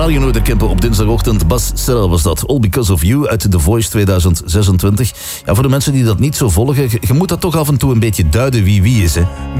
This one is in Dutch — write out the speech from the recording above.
Radio Noorderkempen op dinsdagochtend. Bas Serra was dat. All Because of You uit The Voice 2026. Ja, voor de mensen die dat niet zo volgen, je moet dat toch af en toe een beetje duiden wie is, hè.